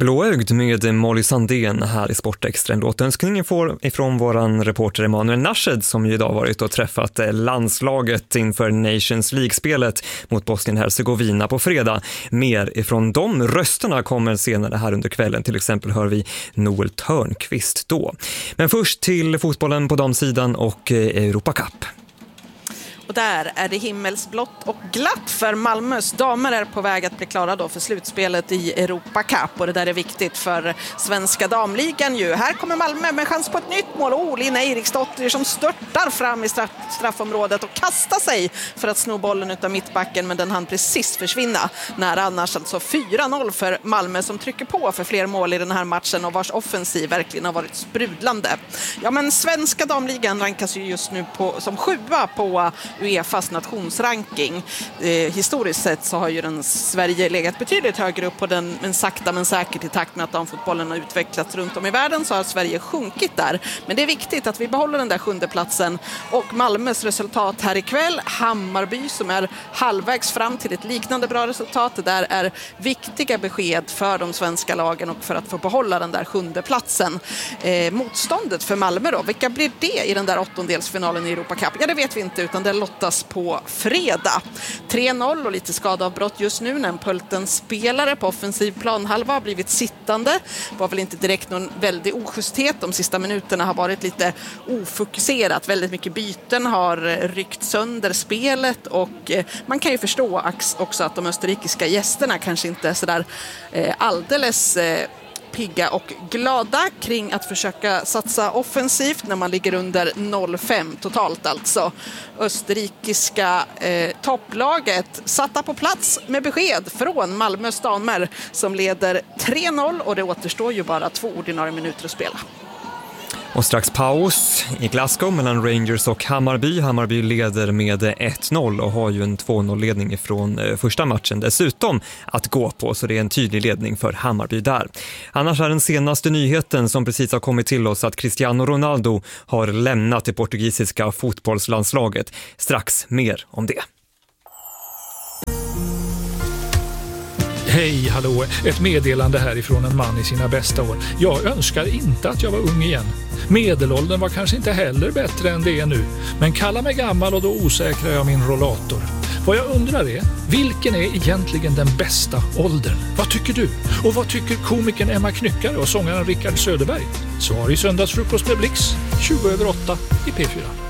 Blåögd med Molly Sandén här i Sportextra. En låtönskning ifrån våran reporter Emanuel Nashed som ju idag varit och träffat landslaget inför Nations League-spelet mot Bosnien-Hercegovina på fredag. Mer ifrån de rösterna kommer senare här under kvällen. Till exempel hör vi Noel Törnqvist då. Men först till fotbollen på damsidan och Europa Cup. Och där är det himmelsblått och glatt för Malmös damer är på väg att bli klara då för slutspelet i Europa Cup. Och det där är viktigt för svenska damligan ju. Här kommer Malmö med chans på ett nytt mål. Lina Eriksdotter som störtar fram i straffområdet och kastar sig för att sno bollen utav mittbacken. Men den hann precis försvinna. Nära annars alltså 4-0 för Malmö som trycker på för fler mål i den här matchen och vars offensiv verkligen har varit sprudlande. Ja, men svenska damligan rankas ju just nu som 7:a på UEFAs nationsranking. Historiskt sett så har ju Sverige legat betydligt högre upp på den, men sakta men säkert i takt med att damfotbollen har utvecklats runt om i världen så har Sverige sjunkit där. Men det är viktigt att vi behåller den där 7:e platsen och Malmös resultat här ikväll, Hammarby som är halvvägs fram till ett liknande bra resultat. Det där är viktiga besked för de svenska lagen och för att få behålla den där 7:e platsen. Motståndet för Malmö då, vilka blir det i den där 8-delsfinalen i Europa Cup? Ja, det vet vi inte utan det lottas på fredag. 3-0 och lite skadeavbrott just nu när en Pölten-spelare på offensiv planhalva har blivit sittande. Det var väl inte direkt någon väldig oschysthet. De sista minuterna har varit lite ofokuserat. Väldigt mycket byten har ryckt sönder spelet och man kan ju förstå också att de österrikiska gästerna kanske inte är sådär alldeles pigga och glada kring att försöka satsa offensivt när man ligger under 0-5 totalt alltså. Österrikiska topplaget satta på plats med besked från Malmös damer som leder 3-0 och det återstår ju bara 2 ordinarie minuter att spela. Och strax paus i Glasgow mellan Rangers och Hammarby. Hammarby leder med 1-0 och har ju en 2-0-ledning från första matchen dessutom att gå på. Så det är en tydlig ledning för Hammarby där. Annars är den senaste nyheten som precis har kommit till oss att Cristiano Ronaldo har lämnat det portugisiska fotbollslandslaget. Strax mer om det. Hej, hallå. Ett meddelande härifrån en man i sina bästa år. Jag önskar inte att jag var ung igen. Medelåldern var kanske inte heller bättre än det är nu. Men kalla mig gammal och då osäkrar jag min rollator. Vad jag undrar är, vilken är egentligen den bästa åldern? Vad tycker du? Och vad tycker komikern Emma Knyckare och sångaren Rickard Söderberg? Svar i söndagsfrukost med Blix, 7:07 i P4.